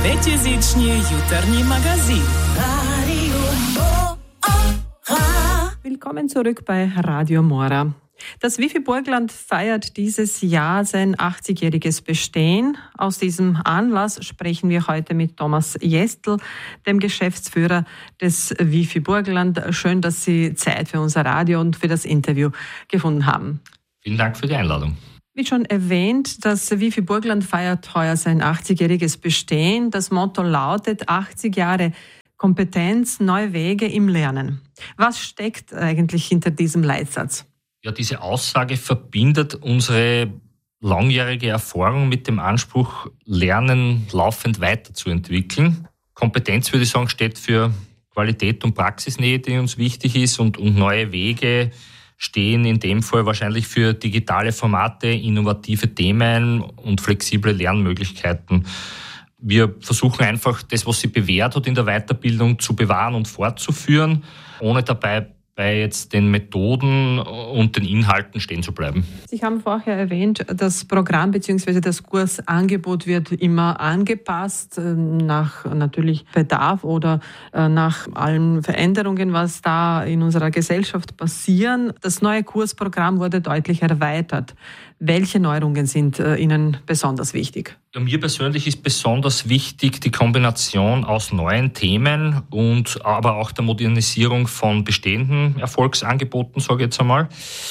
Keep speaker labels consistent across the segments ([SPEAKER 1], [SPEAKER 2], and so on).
[SPEAKER 1] Пятизичный jutarnji magazin.
[SPEAKER 2] Willkommen zurück bei Radio Mora. Das Wifi-Burgland feiert dieses Jahr sein 80-jähriges Bestehen. Aus diesem Anlass sprechen wir heute mit Thomas Jestl, dem Geschäftsführer des Wifi-Burgland. Schön, dass Sie Zeit für unser Radio und für das Interview gefunden haben.
[SPEAKER 3] Vielen Dank für die Einladung.
[SPEAKER 2] Wie schon erwähnt, das Wifi-Burgland feiert heuer sein 80-jähriges Bestehen. Das Motto lautet 80 Jahre Kompetenz, neue Wege im Lernen. Was steckt eigentlich hinter diesem Leitsatz?
[SPEAKER 3] Ja, diese Aussage verbindet unsere langjährige Erfahrung mit dem Anspruch, Lernen laufend weiterzuentwickeln. Kompetenz, würde ich sagen, steht für Qualität und Praxisnähe, die uns wichtig ist, und neue Wege stehen in dem Fall wahrscheinlich für digitale Formate, innovative Themen und flexible Lernmöglichkeiten. Wir versuchen einfach, das, was sich bewährt hat in der Weiterbildung, zu bewahren und fortzuführen, ohne dabei bei jetzt den Methoden und den Inhalten stehen zu bleiben.
[SPEAKER 2] Sie haben vorher erwähnt, das Programm bzw. das Kursangebot wird immer angepasst, nach natürlich Bedarf oder nach allen Veränderungen, was da in unserer Gesellschaft passieren. Das neue Kursprogramm wurde deutlich erweitert. Welche Neuerungen sind Ihnen besonders wichtig?
[SPEAKER 3] Ja, mir persönlich ist besonders wichtig die Kombination aus neuen Themen und aber auch der Modernisierung von bestehenden Erfolgsangeboten, sage ich jetzt einmal.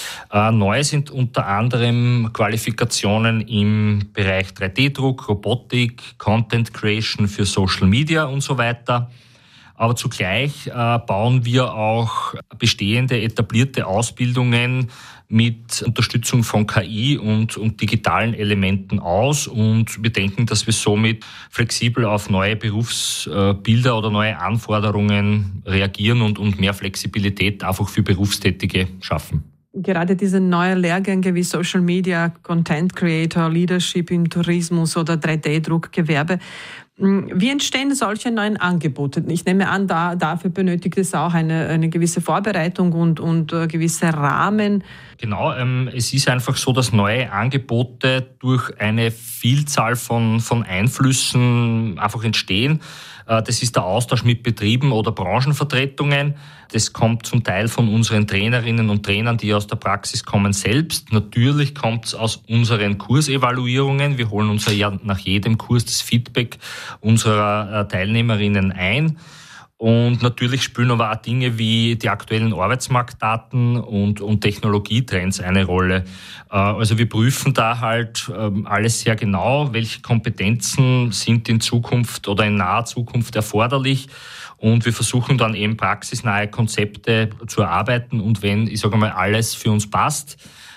[SPEAKER 3] Neu sind unter anderem Qualifikationen im Bereich 3D-Druck, Robotik, Content Creation für Social Media und so weiter. Aber zugleich bauen wir auch bestehende, etablierte Ausbildungen mit Unterstützung von KI und digitalen Elementen aus. Und wir denken, dass wir somit flexibel auf neue Berufsbilder oder neue Anforderungen reagieren und mehr Flexibilität einfach für Berufstätige schaffen.
[SPEAKER 2] Gerade diese neuen Lehrgänge wie Social Media, Content Creator, Leadership im Tourismus oder 3D-Druckgewerbe. Wie entstehen solche neuen Angebote? Ich nehme an, dafür benötigt es auch eine gewisse Vorbereitung und gewisse Rahmen.
[SPEAKER 3] Genau, es ist einfach so, dass neue Angebote durch eine Vielzahl von Einflüssen einfach entstehen. Das ist der Austausch mit Betrieben oder Branchenvertretungen. Das kommt zum Teil von unseren Trainerinnen und Trainern, die aus der Praxis kommen, selbst. Natürlich kommt es aus unseren Kursevaluierungen. Wir holen uns ja nach jedem Kurs das Feedback unserer Teilnehmerinnen ein. Und natürlich spielen aber auch Dinge wie die aktuellen Arbeitsmarktdaten und Technologietrends eine Rolle. Also wir prüfen da halt alles sehr genau, welche Kompetenzen sind in Zukunft oder in naher Zukunft erforderlich. Und wir versuchen dann eben praxisnahe Konzepte zu erarbeiten. Und wenn, ich sage mal, alles für uns passt,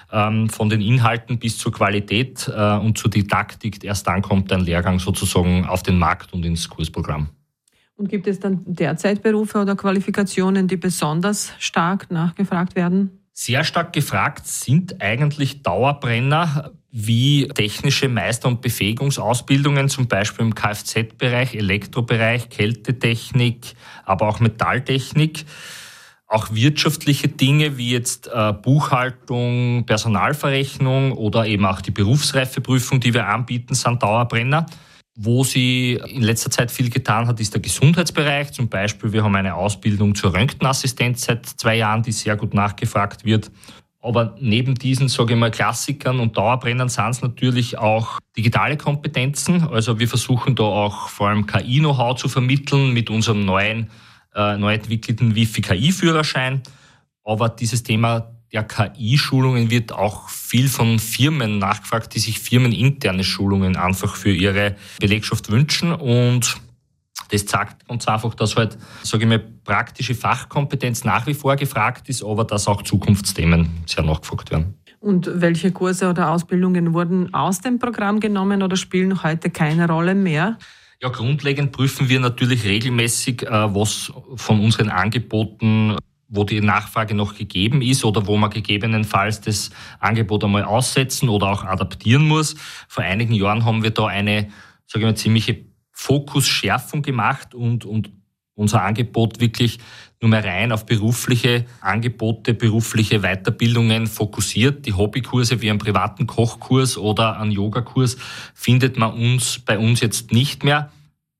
[SPEAKER 3] von den Inhalten bis zur Qualität und zur Didaktik, erst dann kommt ein Lehrgang sozusagen auf den Markt und ins Kursprogramm.
[SPEAKER 2] Und gibt es dann derzeit Berufe oder Qualifikationen, die besonders stark nachgefragt werden?
[SPEAKER 3] Sehr stark gefragt sind eigentlich Dauerbrenner wie technische Meister- und Befähigungsausbildungen, zum Beispiel im Kfz-Bereich, Elektrobereich, Kältetechnik, aber auch Metalltechnik. Auch wirtschaftliche Dinge wie jetzt Buchhaltung, Personalverrechnung oder eben auch die Berufsreifeprüfung, die wir anbieten, sind Dauerbrenner. Wo sie in letzter Zeit viel getan hat, ist der Gesundheitsbereich. Zum Beispiel, wir haben eine Ausbildung zur Röntgenassistenz seit 2 Jahren, die sehr gut nachgefragt wird. Aber neben diesen, sage ich mal, Klassikern und Dauerbrennern sind es natürlich auch digitale Kompetenzen. Also wir versuchen da auch vor allem KI-Know-how zu vermitteln mit unserem neu entwickelten Wifi-KI-Führerschein. Aber dieses Thema der KI-Schulungen wird auch viel von Firmen nachgefragt, die sich firmeninterne Schulungen einfach für ihre Belegschaft wünschen. Und das zeigt uns einfach, dass halt, sage ich mal, praktische Fachkompetenz nach wie vor gefragt ist, aber dass auch Zukunftsthemen sehr nachgefragt werden.
[SPEAKER 2] Und welche Kurse oder Ausbildungen wurden aus dem Programm genommen oder spielen heute keine Rolle mehr?
[SPEAKER 3] Ja, grundlegend prüfen wir natürlich regelmäßig, was von unseren Angeboten, wo die Nachfrage noch gegeben ist oder wo man gegebenenfalls das Angebot einmal aussetzen oder auch adaptieren muss. Vor einigen Jahren haben wir da eine, sage ich mal, ziemliche Fokusschärfung gemacht und unser Angebot wirklich nur mehr rein auf berufliche Angebote, berufliche Weiterbildungen fokussiert. Die Hobbykurse wie einen privaten Kochkurs oder einen Yogakurs findet man bei uns jetzt nicht mehr.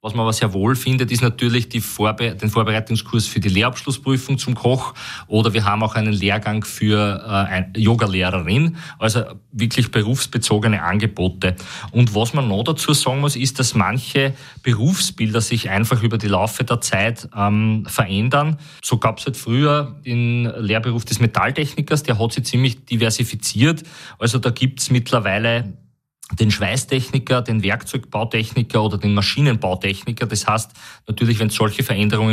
[SPEAKER 3] Was man aber sehr wohl findet, ist natürlich den Vorbereitungskurs für die Lehrabschlussprüfung zum Koch, oder wir haben auch einen Lehrgang für eine Yogalehrerin, also wirklich berufsbezogene Angebote. Und was man noch dazu sagen muss, ist, dass manche Berufsbilder sich einfach über die Laufe der Zeit verändern. So gab es halt früher den Lehrberuf des Metalltechnikers, der hat sich ziemlich diversifiziert. Also da gibt es mittlerweile den Schweißtechniker, den Werkzeugbautechniker oder den Maschinenbautechniker. Das heißt, natürlich, wenn es solche Veränderungen